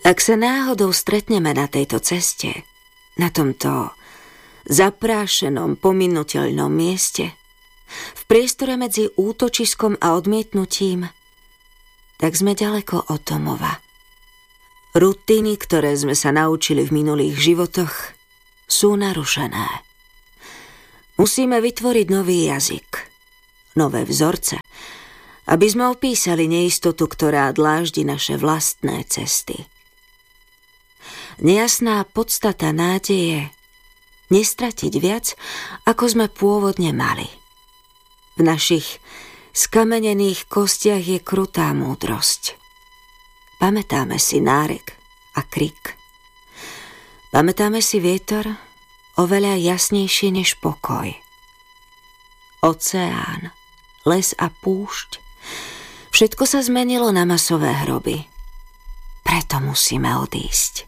Ak sa náhodou stretneme na tejto ceste, na tomto zaprášenom, pominuteľnom mieste, v priestore medzi útočiskom a odmietnutím, tak sme ďaleko od domova. Rutiny, ktoré sme sa naučili v minulých životoch, sú narušené. Musíme vytvoriť nový jazyk, nové vzorce, aby sme opísali neistotu, ktorá dláždi naše vlastné cesty. Nejasná podstata nádeje nestratiť viac, ako sme pôvodne mali. V našich skamenených kostiach je krutá múdrosť. Pamätáme si nárek a krik. Pamätáme si vietor oveľa jasnejšie než pokoj. Oceán, les a púšť, všetko sa zmenilo na masové hroby. Preto musíme odísť.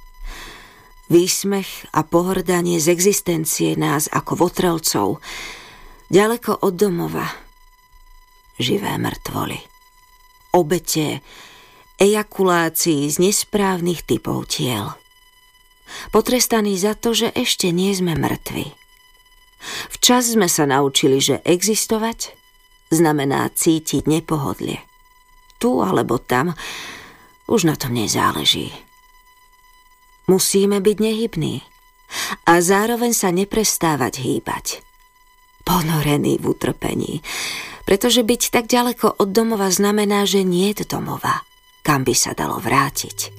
Výsmech a pohrdanie z existencie nás ako votrelcov, ďaleko od domova. Živé mŕtvoly. Obete ejakulácií z nesprávnych typov tiel. Potrestaní za to, že ešte nie sme mŕtvi. Včas sme sa naučili, že existovať znamená cítiť nepohodlie. Tu alebo tam už na tom nezáleží. Musíme byť nehybní a zároveň sa neprestávať hýbať. Ponorený v utrpení, pretože byť tak ďaleko od domova znamená, že niet domova, kam by sa dalo vrátiť.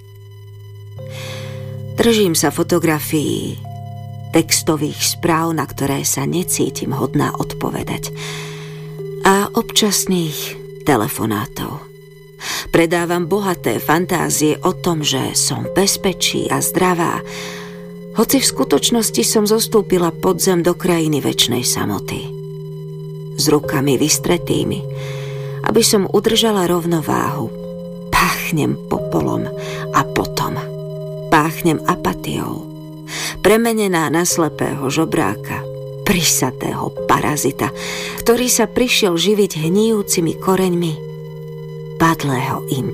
Držím sa fotografií, textových správ, na ktoré sa necítim hodná odpovedať, a občasných telefonátov. Predávam bohaté fantázie o tom, že som v bezpečí a zdravá, hoci v skutočnosti som zostúpila pod zem do krajiny večnej samoty. S rukami vystretými, aby som udržala rovnováhu. Páchnem popolom a potom páchnem apatiou, premenená na slepého žobráka, prisatého parazita, ktorý sa prišiel živiť hnijúcimi koreňmi padlého